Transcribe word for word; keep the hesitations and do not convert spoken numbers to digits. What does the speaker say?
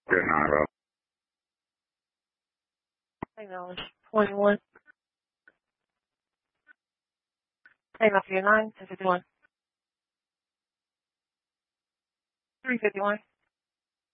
Good night, bro. Hang on. twenty-one. Hang on for your nine. six fifty-one. three fifty-one.